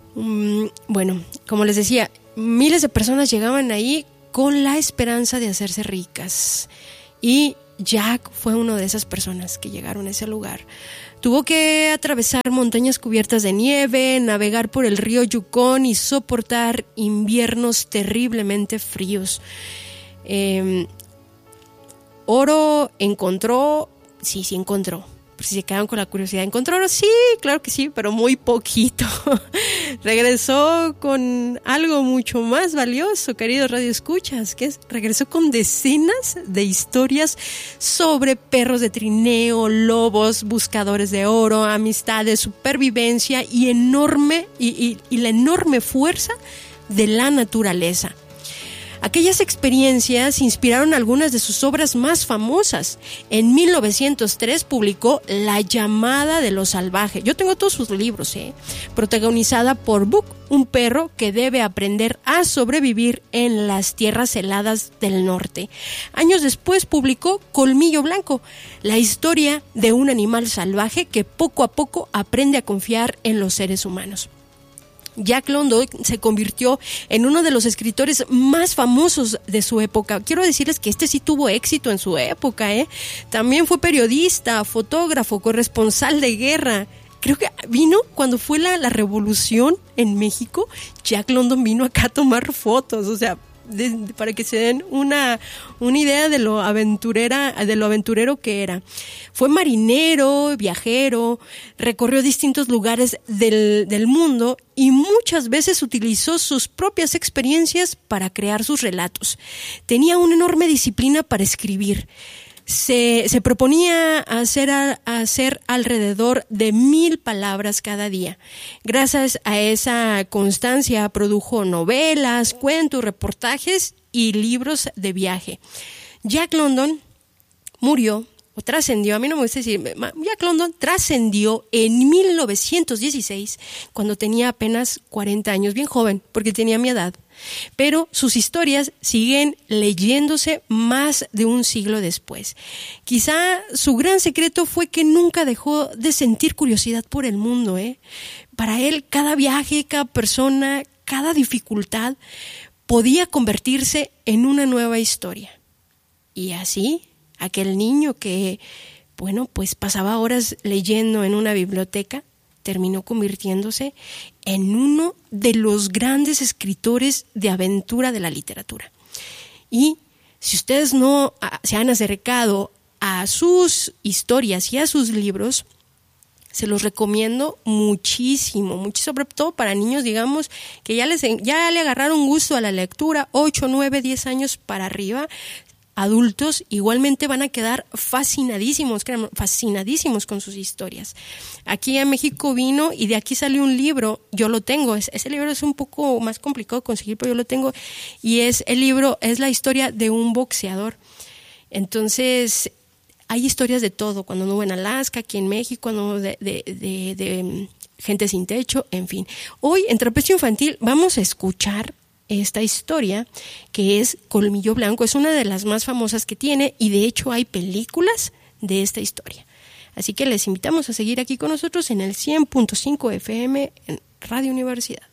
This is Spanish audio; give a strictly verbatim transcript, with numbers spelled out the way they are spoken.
Um, bueno, como les decía, miles de personas llegaban ahí con la esperanza de hacerse ricas. Y Jack fue una de esas personas que llegaron a ese lugar. Tuvo que atravesar montañas cubiertas de nieve, navegar por el río Yukón y soportar inviernos terriblemente fríos. Eh, oro encontró, sí, sí encontró. Por si se quedaron con la curiosidad, ¿encontró oro? Sí, claro que sí, pero muy poquito. Regresó con algo mucho más valioso, queridos radioescuchas, que es, regresó con decenas de historias sobre perros de trineo, lobos, buscadores de oro, amistades, supervivencia y enorme y, y, y la enorme fuerza de la naturaleza. Aquellas experiencias inspiraron algunas de sus obras más famosas. En mil novecientos tres publicó La llamada de lo salvaje. Yo tengo todos sus libros, ¿eh? Protagonizada por Buck, un perro que debe aprender a sobrevivir en las tierras heladas del norte. Años después publicó Colmillo Blanco, la historia de un animal salvaje que poco a poco aprende a confiar en los seres humanos. Jack London se convirtió en uno de los escritores más famosos de su época. Quiero decirles que este sí tuvo éxito en su época, ¿eh? También fue periodista, fotógrafo, corresponsal de guerra. Creo que vino cuando fue la, la revolución en México. Jack London vino acá a tomar fotos, o sea, de, de, para que se den una, una idea de lo aventurera, de lo aventurero que era. Fue marinero, viajero, recorrió distintos lugares del, del mundo y muchas veces utilizó sus propias experiencias para crear sus relatos. Tenía una enorme disciplina para escribir. Se, se proponía hacer, a, hacer alrededor de mil palabras cada día. Gracias a esa constancia produjo novelas, cuentos, reportajes y libros de viaje. Jack London murió o trascendió, a mí no me gusta decir, Jack London trascendió en mil novecientos dieciséis cuando tenía apenas cuarenta años, bien joven, porque tenía mi edad. Pero sus historias siguen leyéndose más de un siglo después. Quizá su gran secreto fue que nunca dejó de sentir curiosidad por el mundo, ¿eh? Para él, cada viaje, cada persona, cada dificultad podía convertirse en una nueva historia. Y así, aquel niño que, bueno, pues pasaba horas leyendo en una biblioteca, terminó convirtiéndose en uno de los grandes escritores de aventura de la literatura. Y si ustedes no se han acercado a sus historias y a sus libros, se los recomiendo muchísimo, muchísimo, sobre todo para niños, digamos, que ya les ya le agarraron gusto a la lectura, ocho, nueve, diez años para arriba. Adultos igualmente van a quedar fascinadísimos, fascinadísimos con sus historias. Aquí en México vino y de aquí salió un libro, yo lo tengo, ese libro es un poco más complicado de conseguir, pero yo lo tengo, y es el libro, es la historia de un boxeador. Entonces, hay historias de todo, cuando anduvo en Alaska, aquí en México, cuando de, de, de, de gente sin techo, en fin. Hoy, en Trapecio Infantil, vamos a escuchar esta historia que es Colmillo Blanco. Es una de las más famosas que tiene y de hecho hay películas de esta historia. Así que les invitamos a seguir aquí con nosotros en el cien punto cinco F M en Radio Universidad.